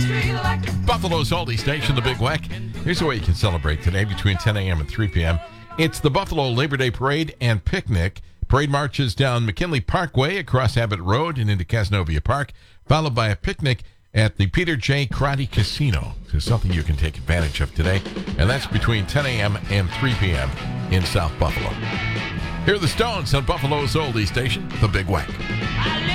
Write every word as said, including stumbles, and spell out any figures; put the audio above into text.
Buffalo's oldie station, The Big Weck. Here's a way you can celebrate today between ten a.m. and three p.m. It's the Buffalo Labor Day Parade and Picnic. Parade marches down McKinley Parkway across Abbott Road and into Casnovia Park, followed by a picnic at the Peter J. Karate Casino. So something you can take advantage of today, and that's between ten a.m. and three p.m. in South Buffalo. Here are the Stones on Buffalo's oldie station, The Big Weck.